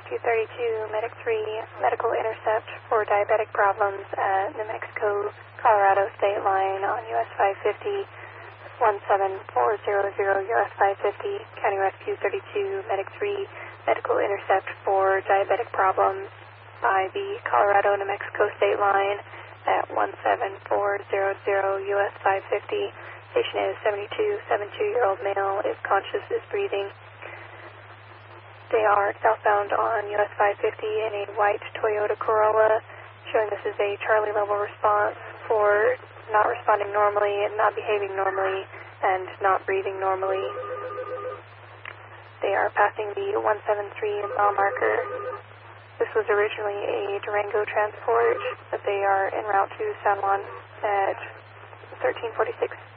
Rescue 32, Medic 3, medical intercept for diabetic problems at New Mexico, Colorado state line on US 550, 17400 US 550, County Rescue 32, Medic 3, medical intercept for diabetic problems by the Colorado New Mexico state line at 17400 US 550. Patient is 72-year-old male, is conscious, is breathing. They are southbound on US 550 in a white Toyota Corolla, showing this is a Charlie level response for not responding normally, not behaving normally, and not breathing normally. They are passing the 173 mile marker. This was originally a Durango transport, but they are en route to San Juan at 1346.